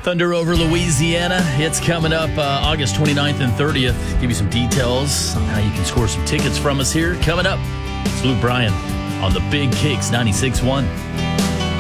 Thunder over Louisiana. It's coming up August 29th and 30th. Give you some details on how you can score some tickets from us here. Coming up, it's Luke Bryan on the Big Kicks 96.1.